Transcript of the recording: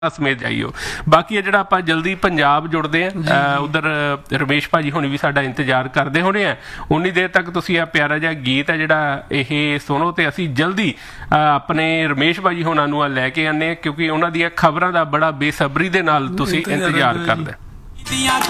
ਸਮੇਤ ਜਾਈਓ। ਬਾਕੀ ਹੈ ਜਿਹੜਾ ਆਪਾਂ ਜਲਦੀ ਪੰਜਾਬ ਜੁੜਦੇ ਹਾਂ, ਉਧਰ ਰਮੇਸ਼ ਭਾਜੀ ਹੁਣੀ ਵੀ ਸਾਡਾ ਇੰਤਜ਼ਾਰ ਕਰਦੇ ਹੋਣੇ ਆ। ਉਨੀ ਦੇਰ ਤੱਕ ਤੁਸੀਂ ਆ ਪਿਆਰਾ ਜਿਹਾ ਗੀਤ ਹੈ ਜਿਹੜਾ ਇਹ ਸੁਣੋ ਤੇ ਅਸੀਂ ਜਲਦੀ ਆਪਣੇ ਰਮੇਸ਼ ਭਾਜੀ ਹੁਣਾਂ ਨੂੰ ਲੈ ਕੇ ਆਉਂਦੇ ਹਾਂ, ਕਿਉਂਕਿ ਉਹਨਾਂ ਦੀਆਂ ਖਬਰਾਂ ਦਾ ਬੜਾ ਬੇਸਬਰੀ ਦੇ ਨਾਲ ਤੁਸੀਂ ਇੰਤਜ਼ਾਰ ਕਰਦੇ।